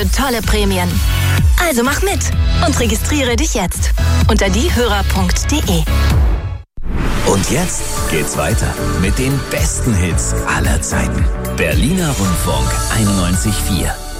tolle Prämien. Also mach mit und registriere dich jetzt unter diehörer.de. Und jetzt geht's weiter mit den besten Hits aller Zeiten. Berliner Rundfunk 91.4.